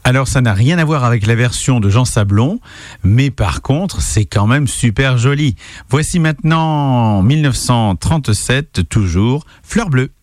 Alors ça n'a rien à voir avec la version de Jean Sablon, mais par contre c'est quand même super joli. Voici maintenant 1937, toujours Fleur bleue.